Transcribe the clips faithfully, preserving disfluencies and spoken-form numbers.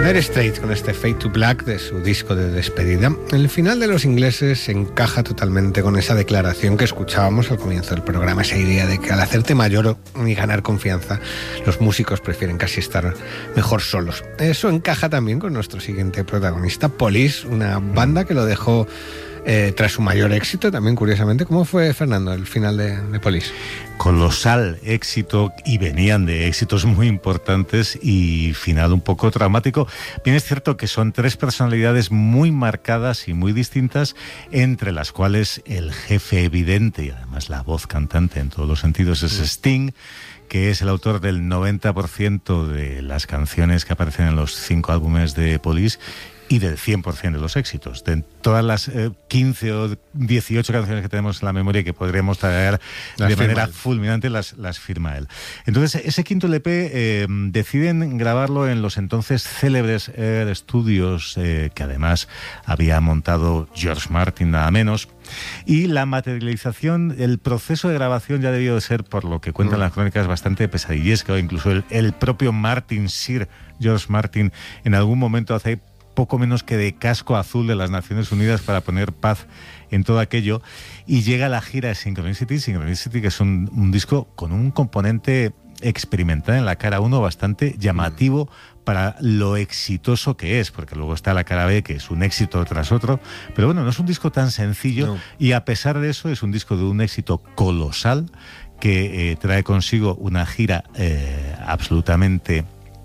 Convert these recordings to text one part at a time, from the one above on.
Dire Straits con este Fade to Black de su disco de despedida. El final de Los Ingleses encaja totalmente con esa declaración que escuchábamos al comienzo del programa, esa idea de que al hacerte mayor y ganar confianza, los músicos prefieren casi estar mejor solos. Eso encaja también con nuestro siguiente protagonista, Police, una banda que lo dejó eh, tras su mayor éxito, también curiosamente. ¿Cómo fue, Fernando, el final de, de Police? Colosal éxito, y venían de éxitos muy importantes y final un poco traumático. Bien, es cierto que son tres personalidades muy marcadas y muy distintas, entre las cuales el jefe evidente y además la voz cantante en todos los sentidos es Sting, que es el autor del noventa por ciento de las canciones que aparecen en los cinco álbumes de Police y del cien por ciento de los éxitos. De todas las eh, quince o dieciocho canciones que tenemos en la memoria que podríamos traer las de manera él. fulminante, las, las firma él. Entonces, ese quinto L P eh, deciden grabarlo en los entonces célebres Air Studios, eh, que además había montado George Martin, nada menos. Y la materialización, el proceso de grabación ya debió de ser, por lo que cuentan mm. las crónicas, bastante pesadillesco. Incluso el, el propio Martin, Sir George Martin, en algún momento hace poco menos que de casco azul de las Naciones Unidas para poner paz en todo aquello, y llega la gira de Synchronicity, Synchronicity que es un, un disco con un componente experimental en la cara uno bastante llamativo para lo exitoso que es, porque luego está la cara B, que es un éxito tras otro, pero bueno, no es un disco tan sencillo, no. Y a pesar de eso es un disco de un éxito colosal que eh, trae consigo una gira eh, absolutamente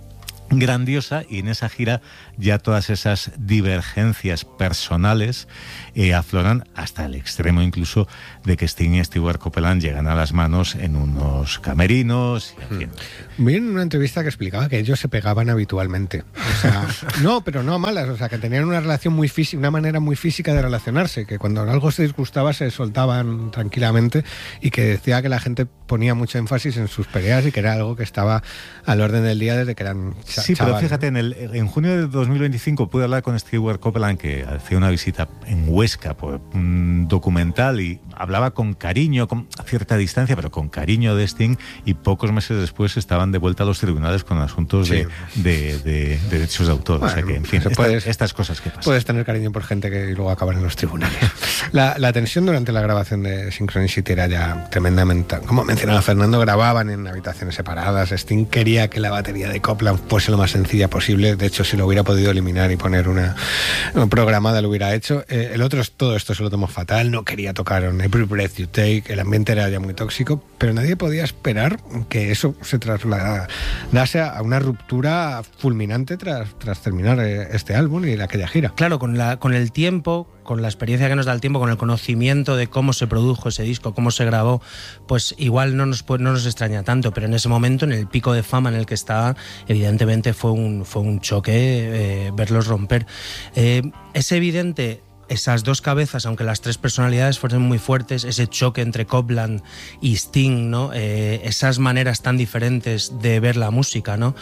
grandiosa, y en esa gira ya todas esas divergencias personales eh, afloran hasta el extremo incluso de que Sting y Stewart Copeland llegan a las manos en unos camerinos y en fin. Vi en una entrevista que explicaba que ellos se pegaban habitualmente, o sea, no, pero no a malas, o sea, que tenían una relación muy física, una manera muy física de relacionarse, que cuando algo se disgustaba se soltaban tranquilamente, y que decía que la gente ponía mucho énfasis en sus peleas y que era algo que estaba al orden del día desde que eran ch- Sí, chavales. Pero fíjate, en, el, en junio de dos mil veinticinco pude hablar con Stewart Copeland, que hacía una visita en Huesca por un documental, y hablaba con cariño, con cierta distancia, pero con cariño de Sting, y pocos meses después estaban de vuelta a los tribunales con asuntos sí. de, de, de, de derechos de autor. Bueno, o sea que, en fin, esta, puedes, estas cosas que pasan. Puedes tener cariño por gente que luego acaban en los tribunales. La, la tensión durante la grabación de Synchronicity era ya tremendamente... Como mencionaba Fernando, grababan en habitaciones separadas. Sting quería que la batería de Copland fuese lo más sencilla posible. De hecho, si lo hubiera podido eliminar y poner una, una programada, lo hubiera hecho. Eh, el otro, todo esto se lo tomó fatal. No quería tocar en Every Breath You Take. El ambiente era ya muy tóxico, pero nadie podía esperar que eso se trasladase a una ruptura fulminante tras, tras terminar este álbum y aquella gira. Claro, con, la, con el tiempo, con la experiencia que nos da el tiempo, con el conocimiento de cómo se produjo ese disco, cómo se grabó, pues igual no nos, no nos extraña tanto, pero en ese momento, en el pico de fama en el que estaba, evidentemente fue un, fue un choque eh, verlos romper. Eh, es evidente... Esas dos cabezas, aunque las tres personalidades fueran muy fuertes, ese choque entre Copland y Sting, ¿no? Eh, esas maneras tan diferentes de ver la música, ¿no?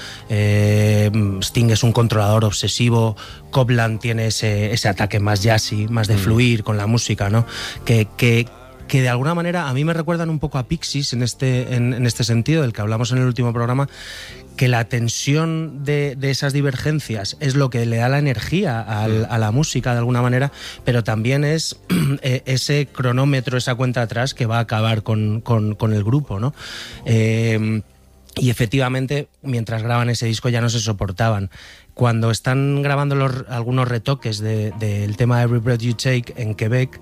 Eh, Sting es un controlador obsesivo, Copland tiene ese, ese ataque más jazzy, más de fluir con la música, ¿no? Que, que, que de alguna manera a mí me recuerdan un poco a Pixies en este, en, en este sentido, del que hablamos en el último programa, que la tensión de, de esas divergencias es lo que le da la energía al, a la música de alguna manera, pero también es eh, ese cronómetro, esa cuenta atrás que va a acabar con, con, con el grupo, ¿no? Eh, y efectivamente, mientras graban ese disco ya no se soportaban. Cuando están grabando los, algunos retoques de, de, del tema Every Breath You Take en Quebec,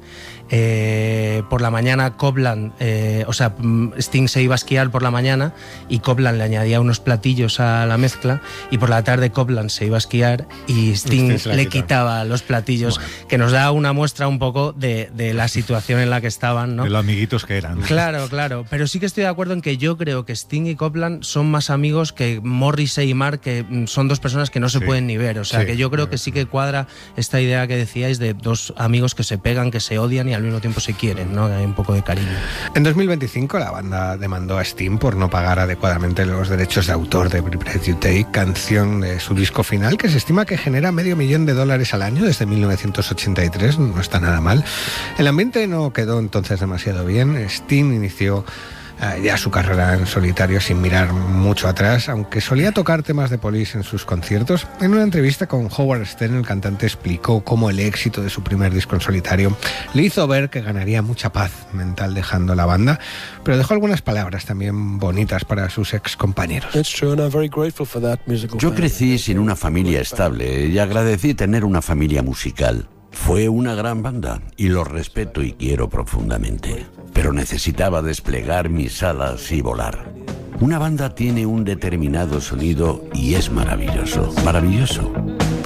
eh, por la mañana Copland, eh, o sea, Sting se iba a esquiar por la mañana y Copland le añadía unos platillos a la mezcla, y por la tarde Copland se iba a esquiar y Sting Sting le quitaba. quitaba los platillos, bueno. Que nos da una muestra un poco de, de la situación en la que estaban, ¿no? De los amiguitos que eran. Claro, claro, pero sí que estoy de acuerdo en que yo creo que Sting y Copland son más amigos que Morrissey y Mark, que son dos personas que no se sí. pueden ni ver, o sea, sí, que yo creo que sí que cuadra esta idea que decíais de dos amigos que se pegan, que se odian y al mismo tiempo se quieren, ¿no? Hay un poco de cariño. En dos mil veinticinco la banda demandó a Sting por no pagar adecuadamente los derechos de autor de Every Breath You Take, canción de su disco final, que se estima que genera medio millón de dólares al año desde mil novecientos ochenta y tres, no está nada mal. El ambiente no quedó entonces demasiado bien. Sting inició uh, ya su carrera en solitario sin mirar mucho atrás, aunque solía tocar temas de Police en sus conciertos. En una entrevista con Howard Stern, el cantante explicó cómo el éxito de su primer disco en solitario le hizo ver que ganaría mucha paz mental dejando la banda, pero dejó algunas palabras también bonitas para sus ex compañeros. Yo crecí sin una familia estable y agradecí tener una familia musical. Fue una gran banda y lo respeto y quiero profundamente, pero necesitaba desplegar mis alas y volar. Una banda tiene un determinado sonido y es maravilloso, maravilloso.